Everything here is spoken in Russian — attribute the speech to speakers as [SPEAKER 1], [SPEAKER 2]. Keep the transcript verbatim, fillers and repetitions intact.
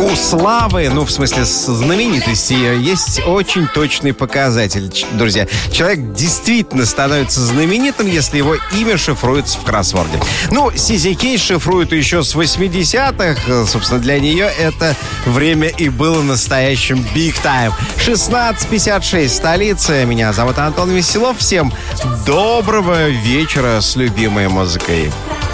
[SPEAKER 1] У славы, ну, в смысле, знаменитости, есть очень точный показатель, друзья. Человек действительно становится знаменитым, если его имя шифруется в кроссворде. Ну, Сизи Кейс шифруют еще с восьмидесятых. Собственно, для нее это время и было настоящим big time. шестнадцать пятьдесят шесть, столица. Меня зовут Антон Веселов. Всем доброго вечера с любимой музыкой.